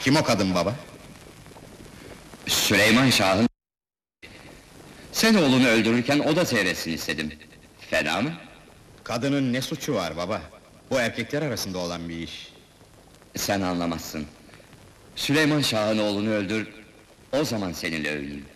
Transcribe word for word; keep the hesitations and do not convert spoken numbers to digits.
Kim o kadın baba? Süleyman Şah'ın... Sen oğlunu öldürürken o da seyretsin istedim. Fena mı? Kadının ne suçu var baba? Bu erkekler arasında olan bir iş. Sen anlamazsın. Süleyman Şah'ın oğlunu öldür, o zaman seninle övüneyim.